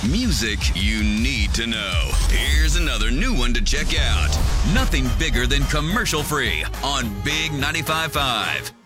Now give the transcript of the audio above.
Music you need to know. Here's another new one to check out. Nothing bigger than commercial free on Big 95.5.